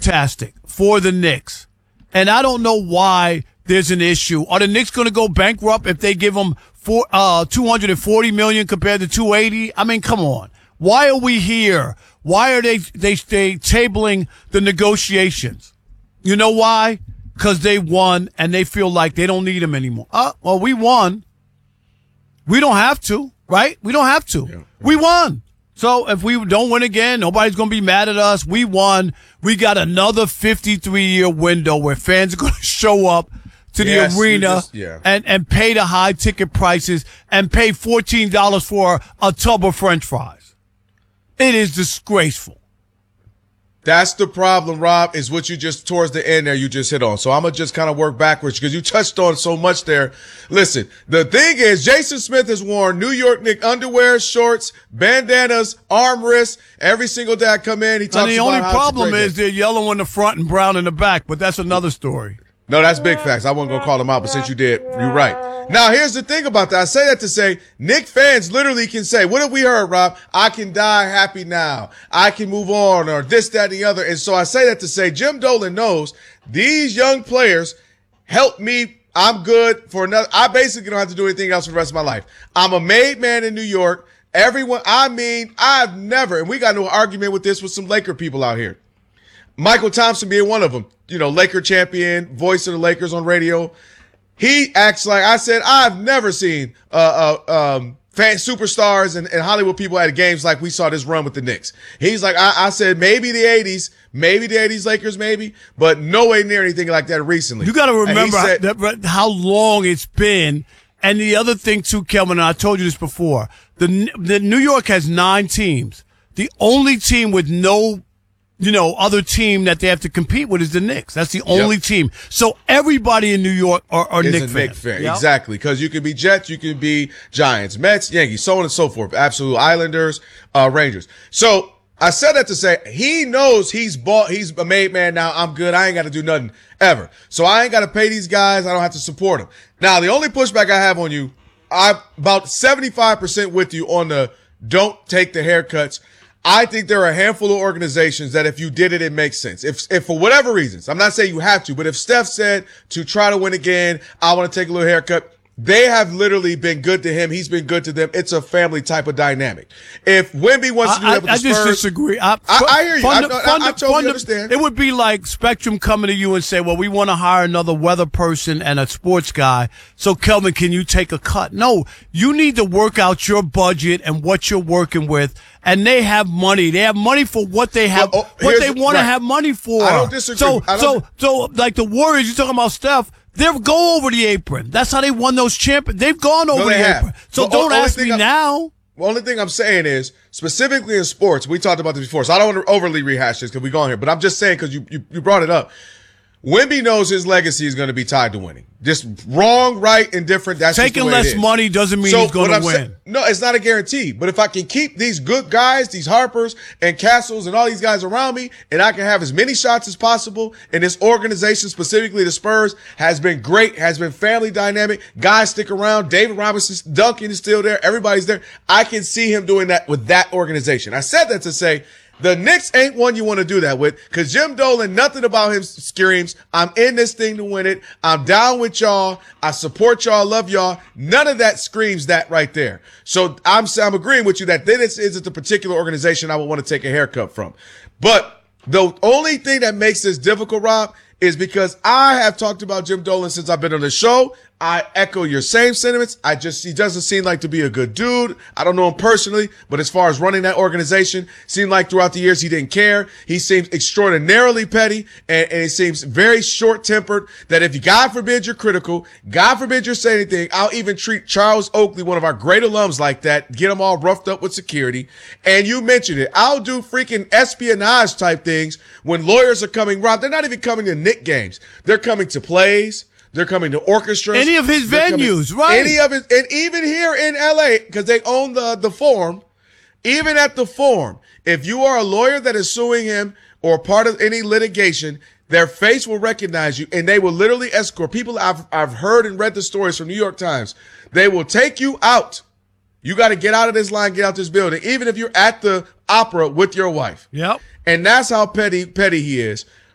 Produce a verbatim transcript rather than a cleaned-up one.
fantastic for the Knicks. And I don't know why there's an issue. Are the Knicks going to go bankrupt if they give them four, uh, two hundred forty million dollars compared to two hundred eighty? I mean, come on. Why are we here? Why are they they they tabling the negotiations? You know why? Because they won and they feel like they don't need them anymore. Uh, well, we won. We don't have to, right? We don't have to. Yeah. We won. So if we don't win again, nobody's going to be mad at us. We won. We got another fifty-three year window where fans are going to show up to the yes, arena just, yeah. and, and pay the high ticket prices and pay fourteen dollars for a tub of French fries. It is disgraceful. That's the problem, Rob, is what you just, towards the end there, you just hit on. So I'm going to just kind of work backwards because you touched on so much there. Listen, the thing is, Jason Smith has worn New York Knicks underwear, shorts, bandanas, armrests. Every single day I come in, he talks and the about only how problem it's is they're yellow in the front and brown in the back, but that's another story. No, that's big facts. I wasn't going to call them out, but since you did, you're right. Now, here's the thing about that. I say that to say Knicks fans literally can say, what have we heard, Rob? I can die happy now. I can move on, or this, that, and the other. And so I say that to say Jim Dolan knows these young players help me. I'm good for another. I basically don't have to do anything else for the rest of my life. I'm a made man in New York. Everyone, I mean, I've never, and we got no argument with this with some Laker people out here. Michael Thompson being one of them, you know, Laker champion, voice of the Lakers on radio. He acts like, I said, I've never seen uh, uh, um, fan superstars and, and Hollywood people at games like we saw this run with the Knicks. He's like, I, I said, maybe the eighties, maybe the eighties Lakers, maybe, but no way near anything like that recently. You got to remember said, that, how long it's been. And the other thing, too, Kelvin, and I told you this before, the, the New York has nine teams. The only team with no you know, other team that they have to compete with is the Knicks. That's the only yep. team. So everybody in New York are, are Knicks fans. Knick fan. Yep. Exactly. Because you can be Jets, you can be Giants, Mets, Yankees, so on and so forth. Absolute Islanders, uh, Rangers. So I said that to say he knows he's bought, he's a made man now. I'm good. I ain't got to do nothing ever. So I ain't got to pay these guys. I don't have to support them. Now, the only pushback I have on you, I'm about seventy-five percent with you on the don't take the haircuts. I think there are a handful of organizations that if you did it, it makes sense. If, if for whatever reasons, I'm not saying you have to, but if Steph said to try to win again, I want to take a little haircut, they have literally been good to him. He's been good to them. It's a family type of dynamic. If Wemby wants to do I, that with I, the Spurs, I just disagree. I, I, I hear you. Funda, I, I, funda, I totally funda, understand. It would be like Spectrum coming to you and say, well, we want to hire another weather person and a sports guy. So, Kelvin, can you take a cut? No, you need to work out your budget and what you're working with. And they have money. They have money for what they have, well, oh, what they want right. to have money for. I don't disagree. So, I so, don't, so, like the Warriors, you're talking about Steph. They'll go over the apron. That's how they won those champions. They've gone over no, the have. apron. So the don't ask me I'm, now. The only thing I'm saying is, specifically in sports, we talked about this before, so I don't want to overly rehash this because we're going here, but I'm just saying because you, you, you brought it up. Wemby knows his legacy is going to be tied to winning. Just wrong, right, and different. That's Taking just the way less it is. money doesn't mean so he's going to win. Say, no, it's not a guarantee. But if I can keep these good guys, these Harpers and Castles and all these guys around me, and I can have as many shots as possible, and this organization, specifically the Spurs, has been great, has been family dynamic. Guys stick around. David Robinson, Duncan is still there. Everybody's there. I can see him doing that with that organization. I said that to say, the Knicks ain't one you want to do that with because Jim Dolan, nothing about him screams, I'm in this thing to win it. I'm down with y'all. I support y'all. Love y'all. None of that screams that right there. So I'm, I'm agreeing with you that this isn't the particular organization I would want to take a haircut from. But the only thing that makes this difficult, Rob, is because I have talked about Jim Dolan since I've been on the show. I echo your same sentiments. I just, he doesn't seem like to be a good dude. I don't know him personally, but as far as running that organization, seemed like throughout the years he didn't care. He seems extraordinarily petty and, and he seems very short-tempered that if you, God forbid you're critical, God forbid you're saying anything, I'll even treat Charles Oakley, one of our great alums, like that, get him all roughed up with security. And you mentioned it. I'll do freaking espionage type things when lawyers are coming, Rob. They're not even coming to Knick games. They're coming to plays. They're coming to orchestras. Any of his venues, coming, right? Any of his, and even here in L A, because they own the, the Forum, even at the Forum, if you are a lawyer that is suing him or part of any litigation, their face will recognize you and they will literally escort people. I've, I've heard and read the stories from New York Times. They will take you out. You got to get out of this line, get out this building, even if you're at the opera with your wife. Yep. And that's how petty, petty he is.